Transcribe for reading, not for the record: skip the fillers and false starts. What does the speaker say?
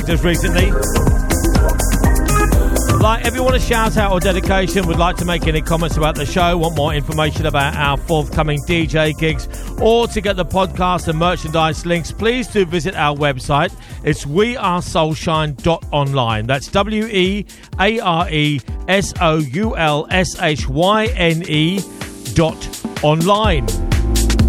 just recently. Like, if you want a shout out or dedication, would like to make any comments about the show, want more information about our forthcoming DJ gigs, or to get the podcast and merchandise links, please do visit our website. It's wearesoulshine.online. That's wearesoulshine.online.